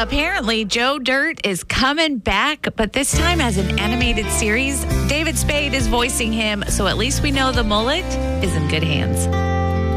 Apparently, Joe Dirt is coming back, but this time as an animated series. David Spade is voicing him, so at least we know the mullet is in good hands.